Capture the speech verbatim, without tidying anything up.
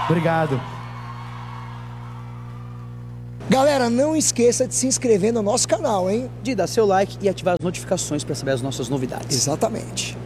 Obrigado. Galera, não esqueça de se inscrever no nosso canal, hein? De dar seu like e ativar as notificações para saber as nossas novidades. Exatamente.